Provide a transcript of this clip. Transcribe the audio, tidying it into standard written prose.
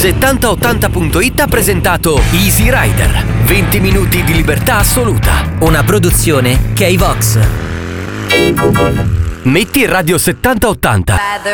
7080.it ha presentato Easy Rider. 20 minuti di libertà assoluta. Una produzione K-Vox. Metti Radio 7080.